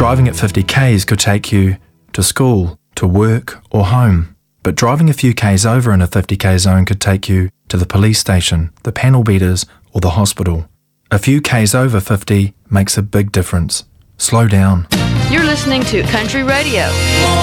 Driving at 50 k's could take you to school, to work or home. But driving a few k's over in a 50k zone could take you to the police station, the panel beaters or the hospital. A few k's over 50 makes a big difference. Slow down. You're listening to Country Radio.